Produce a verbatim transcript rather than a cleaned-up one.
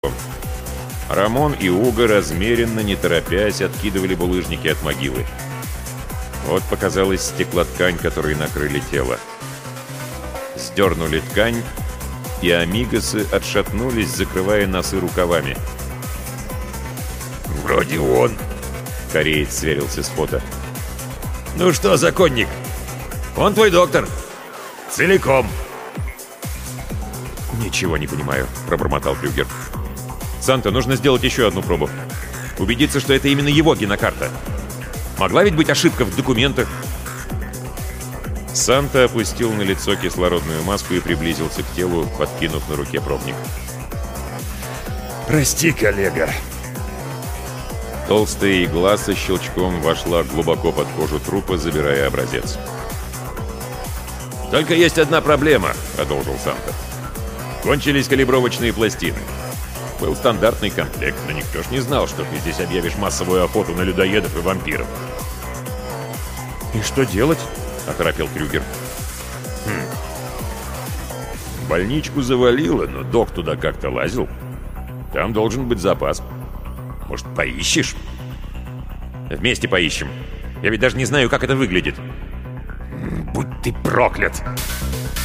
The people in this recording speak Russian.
Рамон и Уго размеренно, не торопясь, откидывали булыжники от могилы. Вот показалась стеклоткань, которой накрыли тело. Сдернули ткань, и амигосы отшатнулись, закрывая носы рукавами. «Вроде он», — кореец сверился с фото. «Ну что, законник, он твой доктор. Целиком». «Ничего не понимаю», — пробормотал Крюгер. «Санта, нужно сделать еще одну пробу. Убедиться, что это именно его генокарта. Могла ведь быть ошибка в документах». Санта опустил на лицо кислородную маску и приблизился к телу, подкинув на руке пробник. «Прости, коллега». Толстая игла со щелчком вошла глубоко под кожу трупа, забирая образец. «Только есть одна проблема», — продолжил Санта. «Кончились калибровочные пластины. Был стандартный комплект, но никто ж не знал, что ты здесь объявишь массовую охоту на людоедов и вампиров». «И что делать?» — оторопел Крюгер. «Хм. Больничку завалило, но док туда как-то лазил. Там должен быть запас. Может, поищешь?» «Вместе поищем. Я ведь даже не знаю, как это выглядит». «Будь ты проклят!»